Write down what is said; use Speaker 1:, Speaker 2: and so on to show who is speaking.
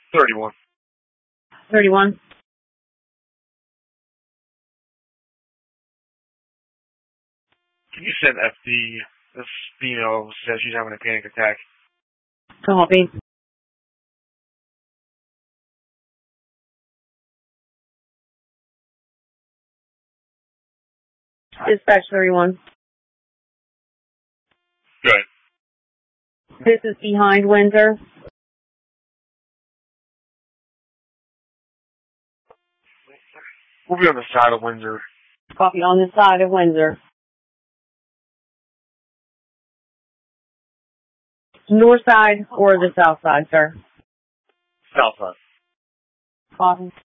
Speaker 1: 31.
Speaker 2: 31.
Speaker 1: Can you send FD? This female says she's having a panic attack.
Speaker 2: Copy. Dispatch 31.
Speaker 1: Good.
Speaker 2: This is behind Windsor.
Speaker 1: We'll be on the side of Windsor.
Speaker 2: Copy on the side of Windsor. North side or the south side, sir?
Speaker 1: South side.
Speaker 2: Copy.